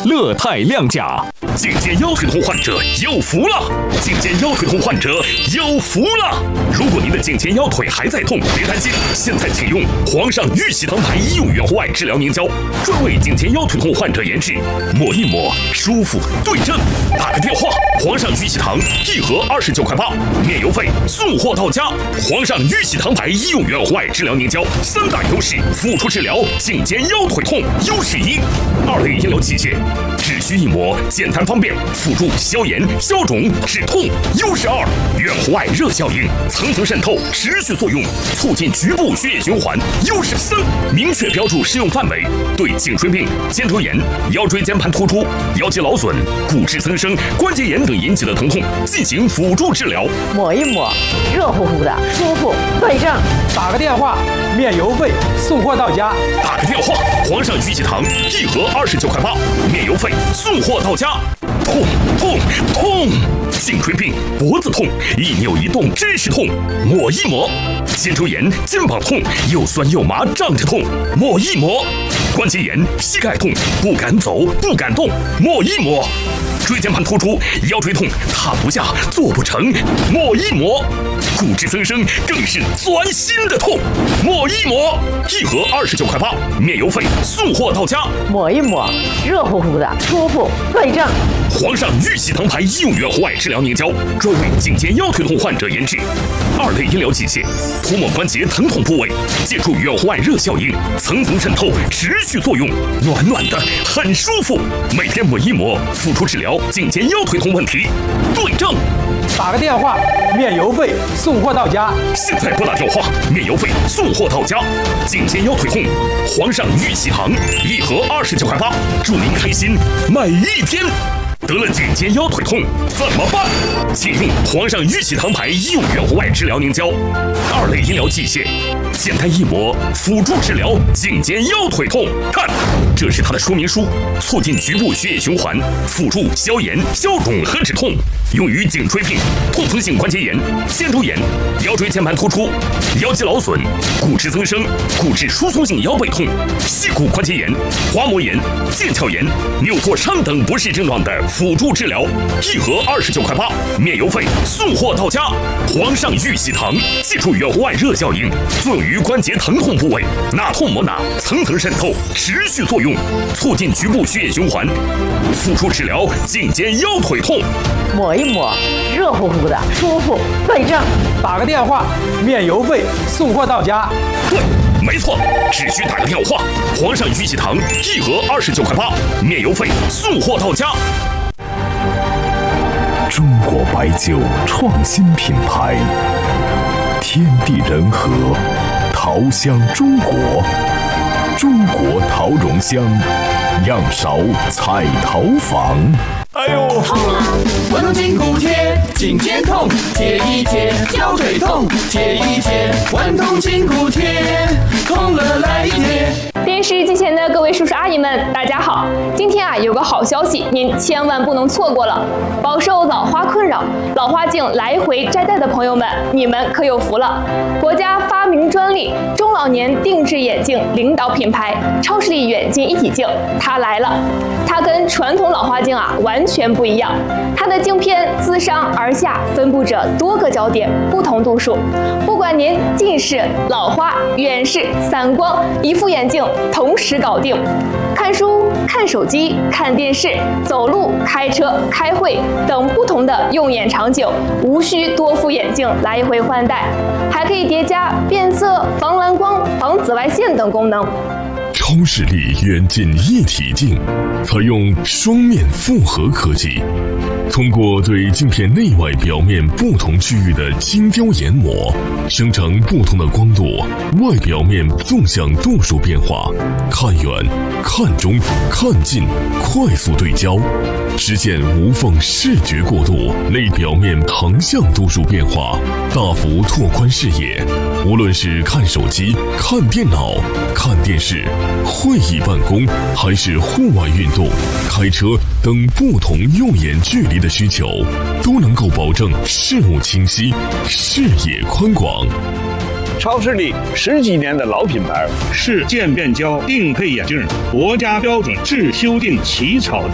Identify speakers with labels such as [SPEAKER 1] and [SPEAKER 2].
[SPEAKER 1] 乐泰亮甲。颈肩腰腿痛患者有福了！颈肩腰腿痛患者有福了！如果您的颈肩腰腿还在痛，别担心，现在请用皇上玉玺堂牌医用原活外治疗凝胶，专为颈肩腰腿痛患者研制，抹一抹舒服对症。打个电话，皇上玉玺堂1盒29块8，免邮费，送货到家。皇上玉玺堂牌医用原活外治疗凝胶3大优势，辅助治疗颈肩腰腿痛。优势1，2类医疗器械，只需一抹，简单方便，辅助消炎、消肿、止痛。优势2，原活外热效应，层层渗透，持续作用，促进局部血液循环。优势3，明确标注适用范围，对颈椎病、肩周炎、腰椎间盘突出、腰肌劳损、骨质增生、关节炎等引起的疼痛进行辅助治疗。
[SPEAKER 2] 抹一抹，热乎乎的，舒服对症。
[SPEAKER 3] 打个电话，免邮费，送货到家。
[SPEAKER 1] 打个电话，皇上玉玺堂1盒29块8，免邮费，送货到家。痛痛痛！颈椎病、脖子痛，一扭一动真是痛，抹一抹；肩周炎、肩膀痛，又酸又麻胀着痛，抹一抹；关节炎、膝盖痛，不敢走不敢动，抹一抹；椎间盘突出、腰椎痛，躺不下做不成，抹一抹；骨质增生更是钻心的痛，抹一抹。1盒29块8，免邮费，送货到家。
[SPEAKER 2] 抹一抹，热乎乎的，舒服对症。
[SPEAKER 1] 皇上玉玺堂牌医用原活外治疗凝胶，专为颈肩腰腿痛患者研制，2类医疗器械，涂抹关节疼痛部位，借助原活外热效应，层层渗透，持续作用，暖暖的，很舒服。每天抹一抹，辅助治疗颈肩腰腿痛问题，对症。
[SPEAKER 3] 打个电话，免邮费，送货到家。
[SPEAKER 1] 现在拨打电话，免邮费，送货到家。颈肩腰腿痛，皇上玉玺堂1盒29块8，祝您开心每一天。得了颈肩腰腿痛怎么办？请用皇上玉玺堂牌医用原活外治疗凝胶，2类医疗器械，简单一抹，辅助治疗颈肩腰腿痛。看，这是它的说明书，促进局部血液循环，辅助消炎、消肿和止痛，用于颈椎病、痛风性关节炎、肩周炎、腰椎间盘突出、腰肌劳损、骨质增生、骨质疏松性腰背痛、膝骨关节炎、滑膜炎、腱鞘炎、扭挫伤等不适症状的辅助治疗，1盒29块8，免邮费，送货到家。皇上玉玺堂借助原活外热效应，作用于关节疼痛部位，哪痛抹哪，层层渗透，持续作用，促进局部血液循环，辅助治疗颈肩腰腿痛。
[SPEAKER 2] 抹一抹，热乎乎的，舒服对症。
[SPEAKER 3] 打个电话，免邮费，送货到家。
[SPEAKER 1] 对，没错，只需打个电话。皇上玉玺堂1盒29块8，免邮费，送货到家。
[SPEAKER 4] 中国白酒创新品牌，天地人和，桃香中国，中国桃蓉香，样勺彩桃坊。
[SPEAKER 5] 哎呦，痛啊！关东筋骨贴，颈肩痛，贴一贴；腰腿痛，贴一贴。关东筋骨贴，痛了来一贴。
[SPEAKER 6] 电视机前的各位叔叔阿姨们，大家好！今天有个好消息，您千万不能错过了。饱受老花困扰、老花镜来回摘戴的朋友们，你们可有福了！国家发明专利，中老年定制眼镜领导品牌超视力远近一体镜，它来了。它跟传统老花镜完全不一样，它的镜片自上而下分布着多个焦点，不同度数。不管您近视、老花、远视、散光，一副眼镜同时搞定。看书、看手机、看电视、走路、开车、开会等不同的用眼场景，无需多副眼镜来回换代，还可以叠加变色、防蓝光、防紫外线等功能。
[SPEAKER 4] 超视力远近一体镜采用双面复合科技，通过对镜片内外表面不同区域的精雕研磨，生成不同的光度、外表面纵向度数变化，看远、看中、看近，快速对焦，实现无缝视觉过渡，内表面横向度数变化，大幅拓宽视野。无论是看手机、看电脑、看电视、会议办公，还是户外运动、开车等不同用眼距离的需求，都能够保证视物清晰、视野宽广。
[SPEAKER 7] 超视力10几年的老品牌，
[SPEAKER 8] 是渐变焦定配眼镜，国家标准质修订起草